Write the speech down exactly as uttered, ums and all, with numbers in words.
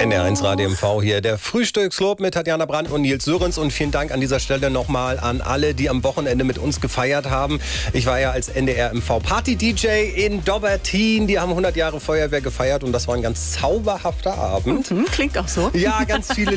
N R eins Radio M V hier, der Frühstückslob mit Tatjana Brandt und Nils Sörens. Und vielen Dank an dieser Stelle nochmal an alle, die am Wochenende mit uns gefeiert haben. Ich war ja als N D R M V Party-D J in Dobbertin. Die haben hundert Jahre Feuerwehr gefeiert und das war ein ganz zauberhafter Abend. Mhm, klingt auch so. Ja, ganz viele